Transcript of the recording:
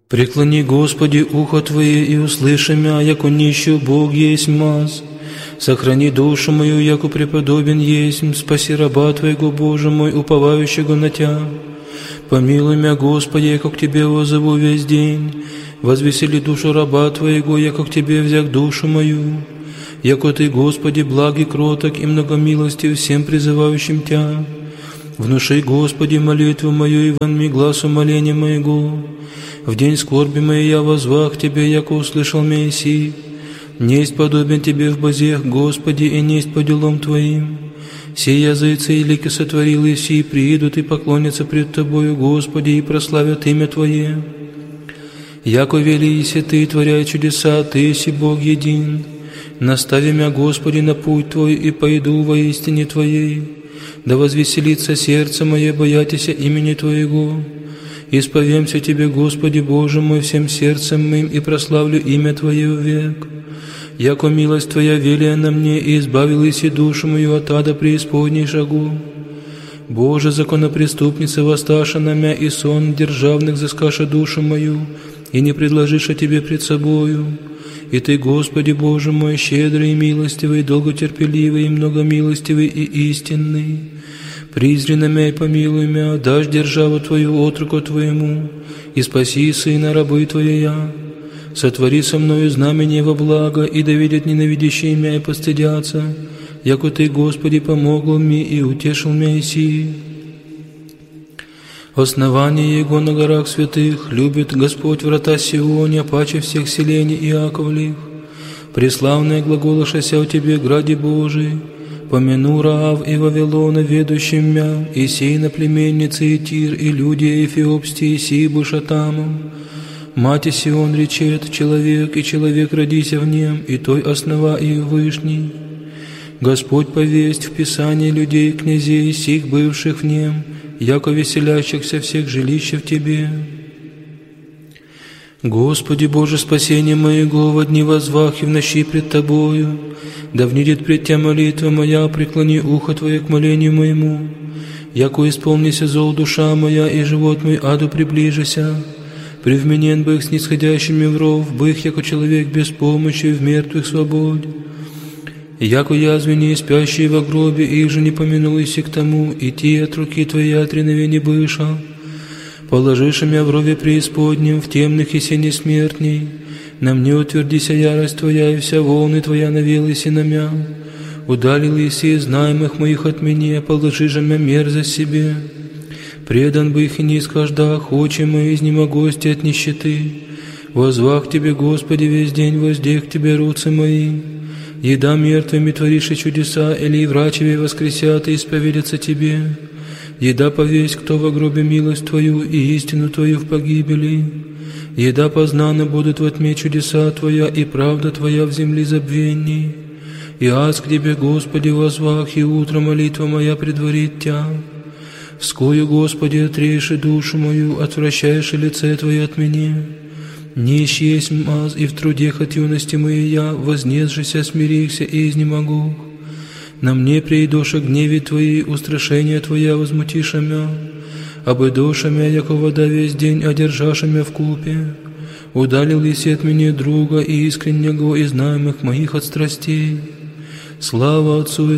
Преклони, Господи, ухо Твое, и услыши мя, яко нищую Бог есть маз. Сохрани душу мою, яко преподобен есть, спаси раба Твоего, Боже мой, уповающего на Тя. Помилуй мя, Господи, яко к Тебе воззову весь день. Возвесели душу раба Твоего, яко к Тебе взяк душу мою. Яко Ты, Господи, благ и кроток, и многомилостив всем призывающим Тя. Внуши, Господи, молитву мою, и вонми глаз умоления моего. В день скорби моей я возвах Тебе, яко услышал меня си. Несть подобен Тебе в бозех, Господи, и несть по делам Твоим. Все языцы и лики сотворил, и все приидут и поклонятся пред Тобою, Господи, и прославят имя Твое. Яко вели иси Ты, творяй чудеса, Ты си Бог един. Настави мя, Господи, на путь Твой, и пойду во истине Твоей. Да возвеселится сердце мое, боятися имени Твоего. Исповемся Тебе, Господи, Боже мой, всем сердцем моим, и прославлю имя Твое век. Яко милость Твоя велия на мне, и избавил иси душу мою от ада преисподней шагу. Боже, законопреступница, воссташа на мя, и сон державных взыскаша душу мою, и не предложиша Тебе пред собою. И Ты, Господи, Боже мой, щедрый и милостивый, долготерпеливый и многомилостивый и истинный. Призри на мя и помилуй мя, дашь державу Твою отроку Твоему, и спаси сына рабы Твоя. Сотвори со мною знамение во благо, и да видят ненавидящие мя и постыдятся, яко Ты, Господи, помогл мне и утешил мя иси. Основание Его на горах святых любит Господь врата Сионе, паче всех селений Иаковлих. Преславное глаголошася о Тебе, граде Божий, помяну Раав и Вавилона, ведущим мя, и сей на племенницы и Тир, и люди Эфиопстии, сии бышатамом. Мати Сион речет, человек, и человек родися в нем, и той основа и вышний. Господь повесть в Писании людей, князей, сих бывших в нем, яко веселящихся всех жилища в Тебе. Господи Боже, спасение моего, во дни возвах и в ночи пред Тобою, да внидет пред Тя молитва моя, преклони ухо Твое к молению моему, яко исполнися зол душа моя, и живот мой аду приближися. Привменен бых снисходящими в ров, бых, яко человек без помощи, в мертвых свободе. Яко язвени, спящие во гробе, их же не помянул иси к тому, и ти от руки Твоей от реновения быша. Положишь мя в рове преисподнем, в темных и сене смертней. На мне утвердися ярость Твоя, и вся волны Твоя навелась и на мя. Удалил иси знаемых моих от меня, положи же мя мерзость себе. Предан бы их и не искаждах, очи мои изнемогости от нищеты. Возвах Тебе, Господи, весь день, воздех Тебе руцы мои. Еда мертвыми творишь и чудеса, или и врачеве воскресят и исповедятся Тебе. Еда повесть, кто во гробе милость Твою и истину Твою в погибели. Еда познаны будут во тьме чудеса Твоя, и правда Твоя в земле забвенней. И аз к Тебе, Господи, возвах, и утро молитва моя предварит Тя. Вскою, Господи, отрежь душу мою, отвращаешь лице Твое от меня. Нищ есть маз, и в трудех от юности моей я, вознесшися, смирихся и изнемогу. На мне придоша гневе Твои, устрашение Твоя возмутиша мя. Обыдоша мя, яко вода весь день, одержаша мя в купе. Удалил еси от меня друга и искреннего, и знаемых моих от страстей. Слава Отцу и